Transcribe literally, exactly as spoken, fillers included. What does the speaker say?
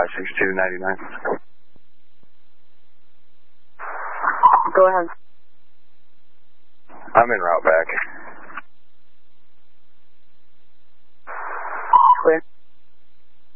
six two nine nine. Go ahead. I'm en route back. Clear.